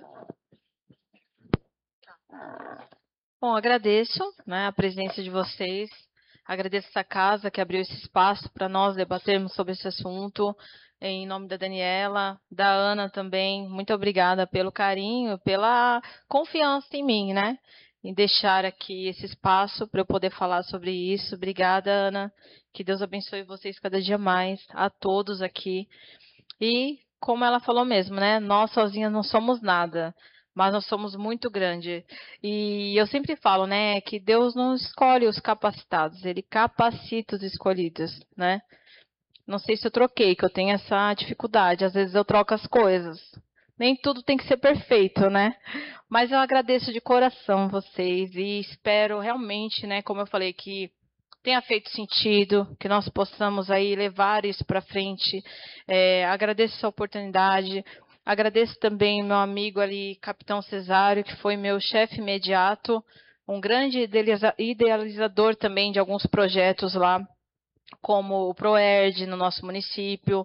Bom, agradeço, né, a presença de vocês, agradeço essa casa que abriu esse espaço para nós debatermos sobre esse assunto, em nome da Daniela, da Ana também, muito obrigada pelo carinho, pela confiança em mim, né, em deixar aqui esse espaço para eu poder falar sobre isso. Obrigada, Ana, que Deus abençoe vocês cada dia mais, a todos aqui. E, como ela falou mesmo, né? Nós sozinhas não somos nada, mas nós somos muito grande. E eu sempre falo, né, que Deus não escolhe os capacitados, Ele capacita os escolhidos, né? Não sei se eu troquei, que eu tenho essa dificuldade. Às vezes eu troco as coisas. Nem tudo tem que ser perfeito, né? Mas eu agradeço de coração vocês e espero realmente, né, como eu falei, que tenha feito sentido, que nós possamos aí levar isso para frente. Agradeço essa oportunidade, agradeço também meu amigo ali, Capitão Cesário, que foi meu chefe imediato, um grande idealizador também de alguns projetos lá, como o ProERD no nosso município,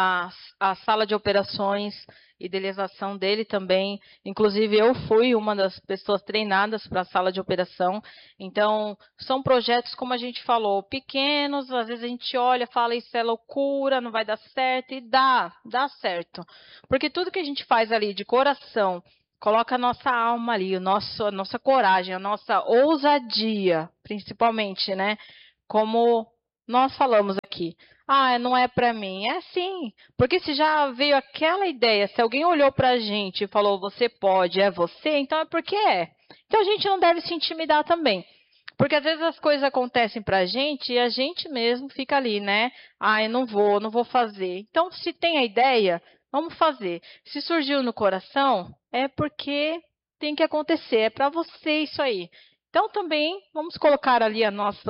a sala de operações, idealização dele também. Inclusive, eu fui uma das pessoas treinadas para a sala de operação. Então, são projetos, como a gente falou, pequenos, às vezes a gente olha, fala, isso é loucura, não vai dar certo, e dá certo. Porque tudo que a gente faz ali de coração, coloca a nossa alma ali, a nossa coragem, a nossa ousadia, principalmente, né? Como nós falamos aqui, não é para mim. É sim, porque se já veio aquela ideia, se alguém olhou para a gente e falou, você pode, é você, então é porque é. Então a gente não deve se intimidar também. Porque às vezes as coisas acontecem para a gente e a gente mesmo fica ali, né? Eu não vou fazer. Então, se tem a ideia, vamos fazer. Se surgiu no coração, é porque tem que acontecer, é para você isso aí. Então, também vamos colocar ali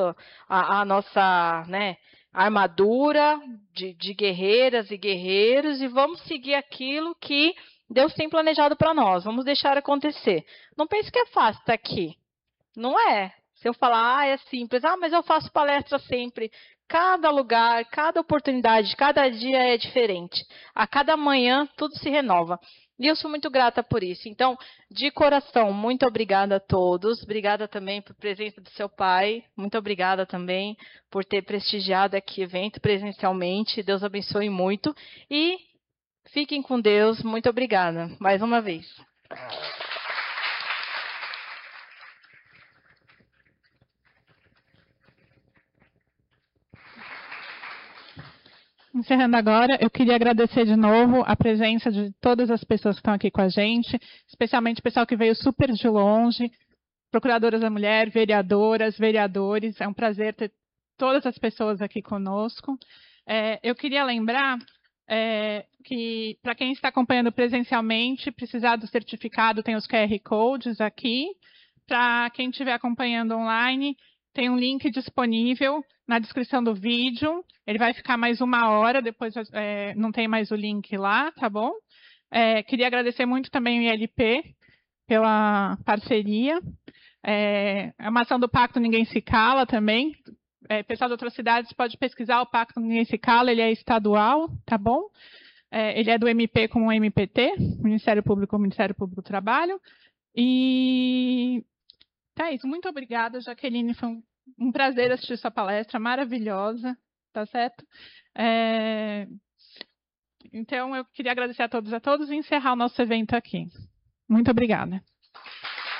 a nossa, né, armadura de guerreiras e guerreiros e vamos seguir aquilo que Deus tem planejado para nós. Vamos deixar acontecer. Não pense que é fácil estar aqui. Não é. Se eu falar, é simples. Mas eu faço palestra sempre. Cada lugar, cada oportunidade, cada dia é diferente. A cada manhã, tudo se renova. E eu sou muito grata por isso. Então, de coração, muito obrigada a todos. Obrigada também por presença do seu pai. Muito obrigada também por ter prestigiado aqui o evento presencialmente. Deus abençoe muito. E fiquem com Deus. Muito obrigada. Mais uma vez. Encerrando agora, eu queria agradecer de novo a presença de todas as pessoas que estão aqui com a gente, especialmente o pessoal que veio super de longe, procuradoras da mulher, vereadoras, vereadores. É um prazer ter todas as pessoas aqui conosco. Eu queria lembrar que, para quem está acompanhando presencialmente, precisar do certificado, tem os QR Codes aqui. Para quem estiver acompanhando online, tem um link disponível na descrição do vídeo. Ele vai ficar mais 1 hora, depois não tem mais o link lá, tá bom? Queria agradecer muito também o ILP pela parceria. A uma ação do Pacto Ninguém Se Cala também. Pessoal de outras cidades pode pesquisar o Pacto Ninguém Se Cala, ele é estadual, tá bom? Ele é do MP com o MPT, Ministério Público com o Ministério Público do Trabalho. E é isso. Muito obrigada, Jaqueline. Foi um prazer assistir sua palestra, maravilhosa, tá certo? Então, eu queria agradecer a todos e encerrar o nosso evento aqui. Muito obrigada.